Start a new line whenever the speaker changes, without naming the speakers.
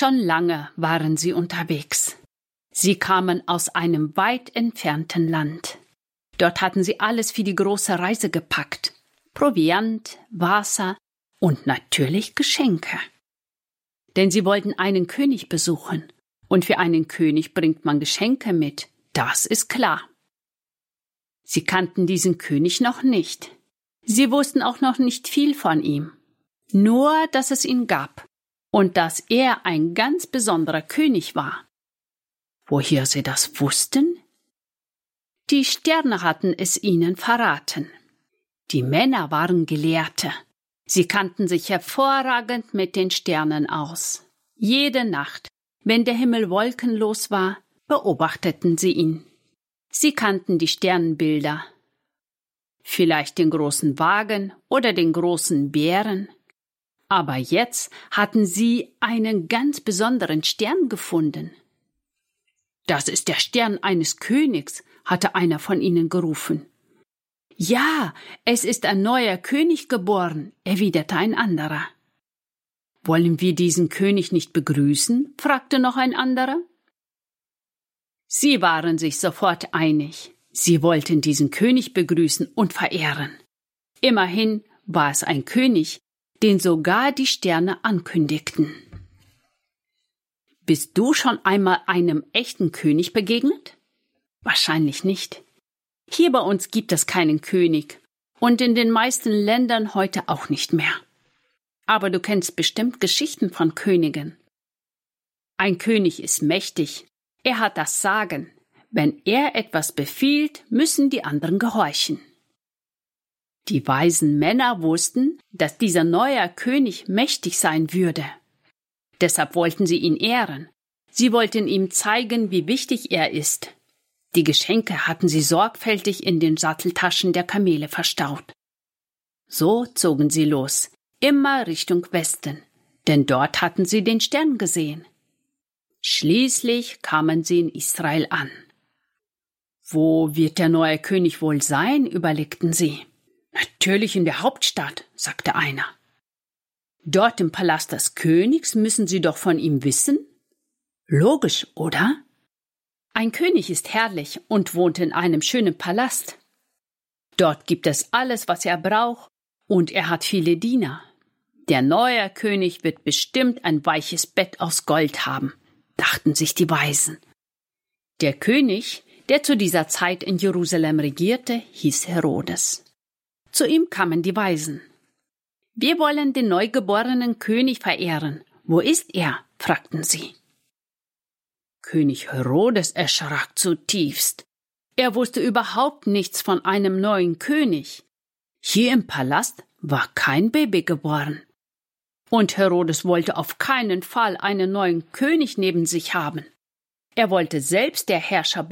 Schon lange waren sie unterwegs. Sie kamen aus einem weit entfernten Land. Dort hatten sie alles für die große Reise gepackt. Proviant, Wasser und natürlich Geschenke. Denn sie wollten einen König besuchen. Und für einen König bringt man Geschenke mit, das ist klar. Sie kannten diesen König noch nicht. Sie wussten auch noch nicht viel von ihm. Nur, dass es ihn gab und dass er ein ganz besonderer König war. Woher sie das wussten? Die Sterne hatten es ihnen verraten. Die Männer waren Gelehrte. Sie kannten sich hervorragend mit den Sternen aus. Jede Nacht, wenn der Himmel wolkenlos war, beobachteten sie ihn. Sie kannten die Sternbilder. Vielleicht den großen Wagen oder den großen Bären. Aber jetzt hatten sie einen ganz besonderen Stern gefunden. »Das ist der Stern eines Königs«, hatte einer von ihnen gerufen. »Ja, es ist ein neuer König geboren«, erwiderte ein anderer. »Wollen wir diesen König nicht begrüßen?« fragte noch ein anderer. Sie waren sich sofort einig. Sie wollten diesen König begrüßen und verehren. Immerhin war es ein König, den sogar die Sterne ankündigten. Bist du schon einmal einem echten König begegnet? Wahrscheinlich nicht. Hier bei uns gibt es keinen König und in den meisten Ländern heute auch nicht mehr. Aber du kennst bestimmt Geschichten von Königen. Ein König ist mächtig, er hat das Sagen. Wenn er etwas befiehlt, müssen die anderen gehorchen. Die weisen Männer wussten, dass dieser neue König mächtig sein würde. Deshalb wollten sie ihn ehren. Sie wollten ihm zeigen, wie wichtig er ist. Die Geschenke hatten sie sorgfältig in den Satteltaschen der Kamele verstaut. So zogen sie los, immer Richtung Westen, denn dort hatten sie den Stern gesehen. Schließlich kamen sie in Israel an. »Wo wird der neue König wohl sein?« überlegten sie. »Natürlich in der Hauptstadt«, sagte einer. »Dort im Palast des Königs müssen Sie doch von ihm wissen?« »Logisch, oder?« Ein König ist herrlich und wohnt in einem schönen Palast. Dort gibt es alles, was er braucht, und er hat viele Diener. Der neue König wird bestimmt ein weiches Bett aus Gold haben, dachten sich die Weisen. Der König, der zu dieser Zeit in Jerusalem regierte, hieß Herodes. Zu ihm kamen die Weisen. »Wir wollen den neugeborenen König verehren. Wo ist er?« fragten sie. König Herodes erschrak zutiefst. Er wusste überhaupt nichts von einem neuen König. Hier im Palast war kein Baby geboren. Und Herodes wollte auf keinen Fall einen neuen König neben sich haben. Er wollte selbst der Herrscher